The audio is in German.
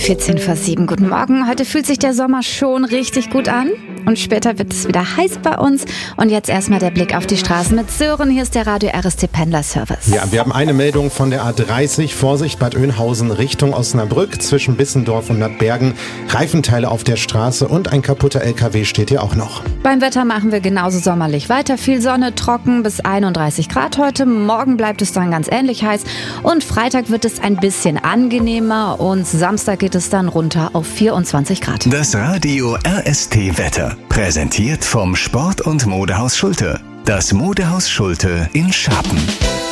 7:14. Guten Morgen. Heute fühlt sich der Sommer schon richtig gut an. Und später wird es wieder heiß bei uns. Und jetzt erstmal der Blick auf die Straßen mit Sören. Hier ist der Radio RST Pendler-Service. Ja, wir haben eine Meldung von der A30. Vorsicht, Bad Oeynhausen Richtung Osnabrück zwischen Bissendorf und Nattbergen. Reifenteile auf der Straße und ein kaputter LKW steht hier auch noch. Beim Wetter machen wir genauso sommerlich weiter. Viel Sonne, trocken bis 31 Grad heute. Morgen bleibt es dann ganz ähnlich heiß. Und Freitag wird es ein bisschen angenehmer. Und Samstag geht es dann runter auf 24 Grad. Das Radio RST Wetter. Präsentiert vom Sport- und Modehaus Schulte. Das Modehaus Schulte in Scharpen.